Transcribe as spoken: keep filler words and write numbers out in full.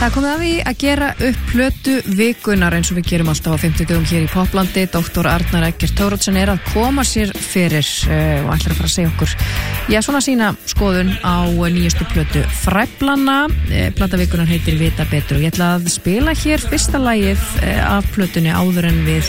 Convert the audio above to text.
Það er komið að því að gera upp plötu vikunar eins og við gerum alltaf á fimmtudögum hér í Poplandi. Doktor Arnar Eggert Thoroddsen er að koma sér fyrir uh, og ætlar að fara að segja okkur já, svona sína skoðun á nýjustu plötu Fræflanna. Uh, plata vikunar heitir Vita betur og ég ætla að spila hér fyrsta lagið uh, af plötunni áður en við